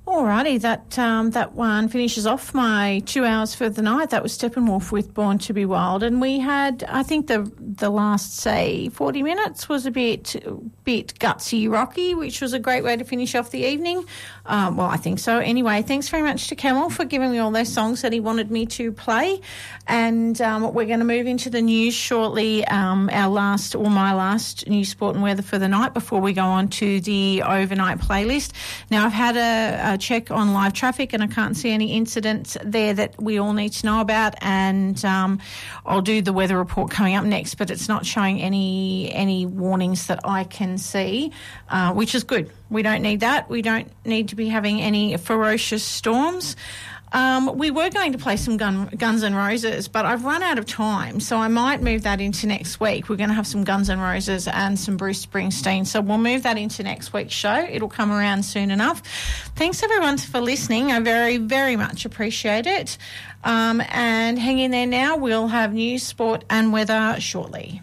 Alrighty, that one finishes off my 2 hours for the night. That was Steppenwolf with Born to be Wild. And we had, I think the last, say, 40 minutes was a bit gutsy rocky, which was a great way to finish off the evening. Well, I think so. Anyway, thanks very much to Camel for giving me all those songs that he wanted me to play. And we're going to move into the news shortly, my last news, sport and weather for the night before we go on to the overnight playlist. Now, I've had a check on live traffic and I can't see any incidents there that we all need to know about, and I'll do the weather report coming up next, but it's not showing any warnings that I can see, which is good. We don't need that. We don't need to be having any ferocious storms. We were going to play some Guns N' Roses, but I've run out of time, so I might move that into next week. We're going to have some Guns N' Roses and some Bruce Springsteen, so we'll move that into next week's show. It'll come around soon enough. Thanks, everyone, for listening. I very, very much appreciate it. And hang in there now. We'll have news, sport and weather shortly.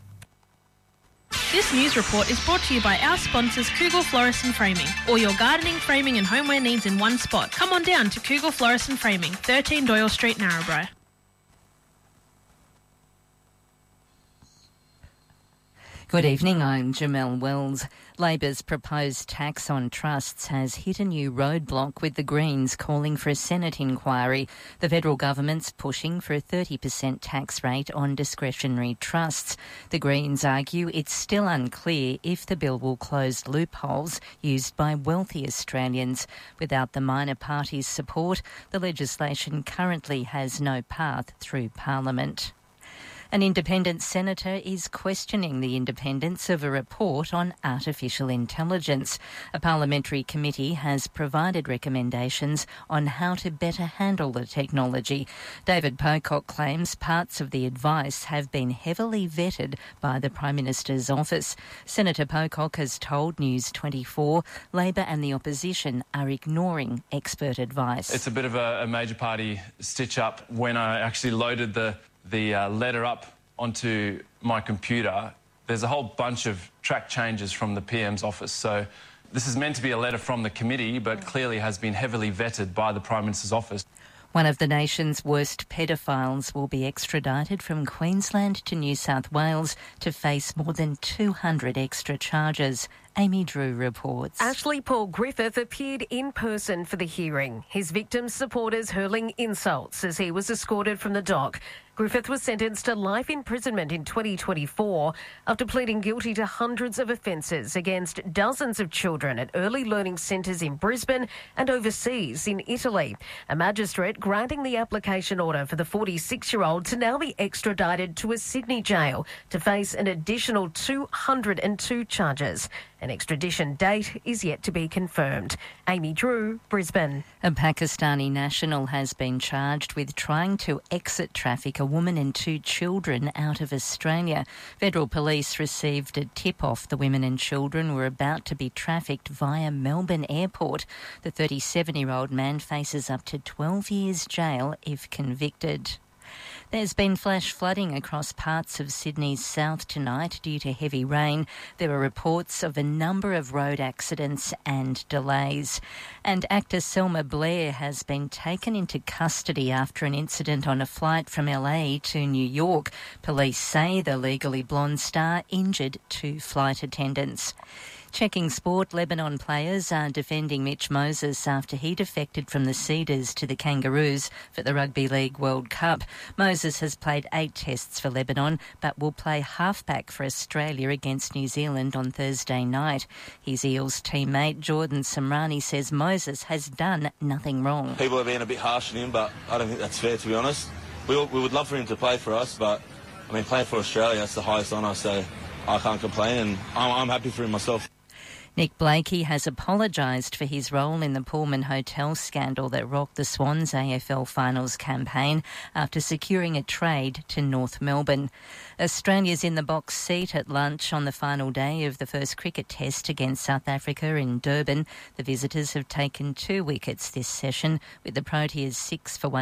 This news report is brought to you by our sponsors, Kugel Florist and Framing. All your gardening, framing and homeware needs in one spot. Come on down to Kugel Florist and Framing, 13 Doyle Street, Narrabri. Good evening, I'm Jamelle Wells. Labor's proposed tax on trusts has hit a new roadblock, with the Greens calling for a Senate inquiry. The federal government's pushing for a 30% tax rate on discretionary trusts. The Greens argue it's still unclear if the bill will close loopholes used by wealthy Australians. Without the minor party's support, the legislation currently has no path through Parliament. An independent senator is questioning the independence of a report on artificial intelligence. A parliamentary committee has provided recommendations on how to better handle the technology. David Pocock claims parts of the advice have been heavily vetted by the Prime Minister's office. Senator Pocock has told News 24 Labor and the opposition are ignoring expert advice. It's a bit of a major party stitch-up. When I actually loaded the letter up onto my computer, there's a whole bunch of track changes from the PM's office. So this is meant to be a letter from the committee, but clearly has been heavily vetted by the Prime Minister's office. One of the nation's worst pedophiles will be extradited from Queensland to New South Wales to face more than 200 extra charges. Amy Drew reports. Ashley Paul Griffith appeared in person for the hearing, his victim's supporters hurling insults as he was escorted from the dock. Griffith was sentenced to life imprisonment in 2024 after pleading guilty to hundreds of offences against dozens of children at early learning centres in Brisbane and overseas in Italy. A magistrate granting the application order for the 46-year-old to now be extradited to a Sydney jail to face an additional 202 charges. An extradition date is yet to be confirmed. Amy Drew, Brisbane. A Pakistani national has been charged with trying to exit traffic a woman and 2 children out of Australia. Federal police received a tip-off the women and children were about to be trafficked via Melbourne Airport. The 37-year-old man faces up to 12 years jail if convicted. There's been flash flooding across parts of Sydney's south tonight due to heavy rain. There are reports of a number of road accidents and delays. And actor Selma Blair has been taken into custody after an incident on a flight from LA to New York. Police say the Legally Blonde star injured 2 flight attendants. Checking sport, Lebanon players are defending Mitch Moses after he defected from the Cedars to the Kangaroos for the Rugby League World Cup. Moses has played 8 tests for Lebanon but will play halfback for Australia against New Zealand on Thursday night. His Eels teammate Jordan Samrani says Moses has done nothing wrong. People are being a bit harsh on him, but I don't think that's fair, to be honest. We would love for him to play for us, but I mean, playing for Australia, that's the highest honour, so I can't complain, and I'm happy for him myself. Nick Blakey has apologised for his role in the Pullman Hotel scandal that rocked the Swans AFL Finals campaign after securing a trade to North Melbourne. Australia's in the box seat at lunch on the final day of the first cricket test against South Africa in Durban. The visitors have taken 2 wickets this session, with the Proteas 6 for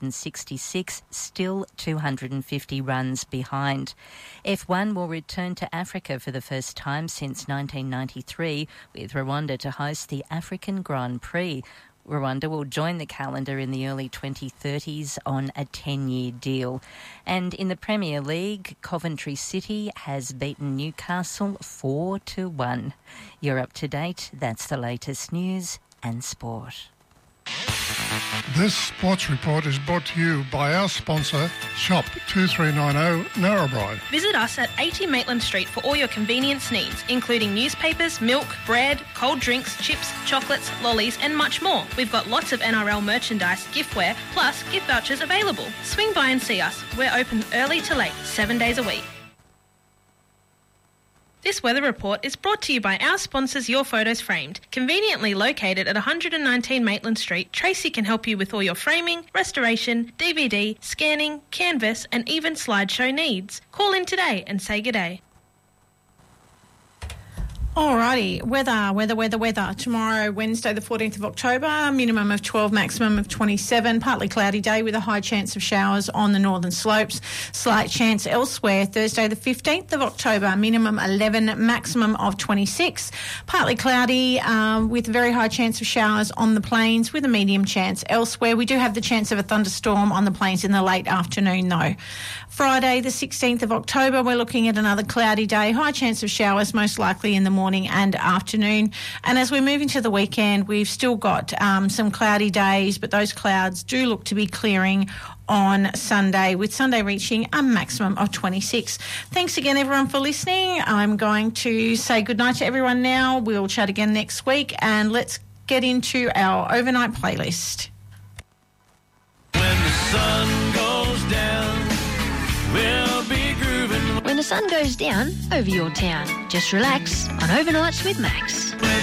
166, still 250 runs behind. F1 will return to Africa for the first time since 1993, with Rwanda to host the African Grand Prix. Rwanda will join the calendar in the early 2030s on a 10-year deal. And in the Premier League, Coventry City has beaten Newcastle 4-1. You're up to date. That's the latest news and sport. This sports report is brought to you by our sponsor, Shop 2390 Narrabri. Visit us at 80 Maitland Street for all your convenience needs, including newspapers, milk, bread, cold drinks, chips, chocolates, lollies and much more. We've got lots of NRL merchandise, giftware, plus gift vouchers available. Swing by and see us. We're open early to late, 7 days a week. This weather report is brought to you by our sponsors Your Photos Framed. Conveniently located at 119 Maitland Street, Tracy can help you with all your framing, restoration, DVD, scanning, canvas and even slideshow needs. Call in today and say good day. Alrighty, weather. Tomorrow, Wednesday the 14th of October, minimum of 12, maximum of 27. Partly cloudy day with a high chance of showers on the northern slopes. Slight chance elsewhere. Thursday the 15th of October, minimum 11, maximum of 26. Partly cloudy with a very high chance of showers on the plains with a medium chance elsewhere. We do have the chance of a thunderstorm on the plains in the late afternoon though. Friday the 16th of October, we're looking at another cloudy day. High chance of showers most likely in the morning and afternoon. And as we move into the weekend, we've still got some cloudy days, but those clouds do look to be clearing on Sunday, with Sunday reaching a maximum of 26. Thanks again, everyone, for listening. I'm going to say goodnight to everyone now. We'll chat again next week, and let's get into our overnight playlist. When the sun goes down, we'll be grooving. When the sun goes down over your town, just relax on Overnights with Max.